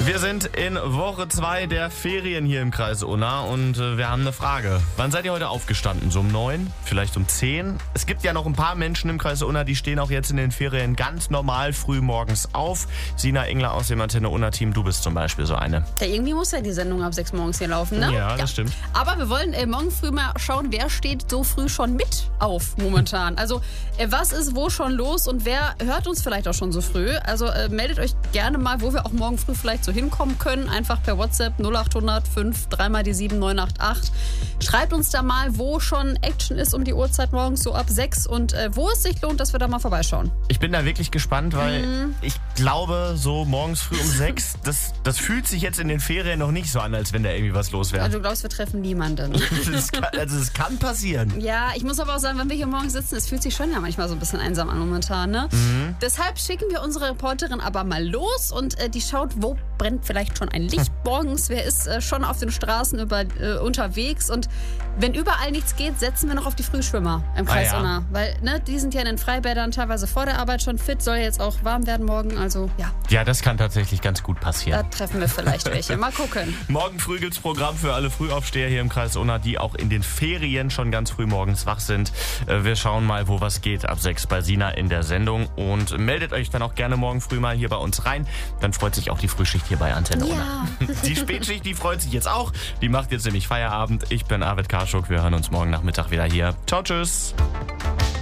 Wir sind in Woche 2 der Ferien hier im Kreis Unna und wir haben eine Frage. Wann seid ihr heute aufgestanden? So um 9? Vielleicht um 10? Es gibt ja noch ein paar Menschen im Kreis Unna, die stehen auch jetzt in den Ferien ganz normal früh morgens auf. Sina Engler aus dem Antenne Unna Team, du bist zum Beispiel so eine. Ja, irgendwie muss ja die Sendung ab 6 morgens hier laufen, ne? Ja, das stimmt. Aber wir wollen morgen früh mal schauen, wer steht so früh schon mit auf momentan. Also was ist wo schon los und wer hört uns vielleicht auch schon so früh? Also meldet euch gerne mal, wo wir auch morgen früh vielleicht so hinkommen können. Einfach per WhatsApp 0800 5 3 mal die 7 988. Schreibt uns da mal, wo schon Action ist um die Uhrzeit morgens so ab 6 und wo es sich lohnt, dass wir da mal vorbeischauen. Ich bin da wirklich gespannt, weil ich glaube, so morgens früh um 6, das fühlt sich jetzt in den Ferien noch nicht so an, als wenn da irgendwie was los wäre. Also du glaubst, wir treffen niemanden. Es kann passieren. Ja, ich muss aber auch sagen, wenn wir hier morgens sitzen, es fühlt sich schon ja manchmal so ein bisschen einsam an momentan, ne? Deshalb schicken wir unsere Reporterin aber mal los und die schaut, wo brennt vielleicht schon ein Licht morgens, wer ist schon auf den Straßen unterwegs und wenn überall nichts geht, setzen wir noch auf die Frühschwimmer im Kreis Unna, weil die sind ja in den Freibädern teilweise vor der Arbeit schon fit, soll jetzt auch warm werden morgen, also ja. Ja, das kann tatsächlich ganz gut passieren. Da treffen wir vielleicht welche, mal gucken. Morgen früh gibt's Programm für alle Frühaufsteher hier im Kreis Unna, die auch in den Ferien schon ganz früh morgens wach sind. Wir schauen mal, wo was geht ab 6 bei Sina in der Sendung und meldet euch dann auch gerne morgen früh mal hier bei uns rein. Dann freut sich auch die Frühschicht hier bei Antenne Unna. Die Spätschicht, die freut sich jetzt auch. Die macht jetzt nämlich Feierabend. Ich bin Arvid Karschuk. Wir hören uns morgen Nachmittag wieder hier. Ciao, tschüss.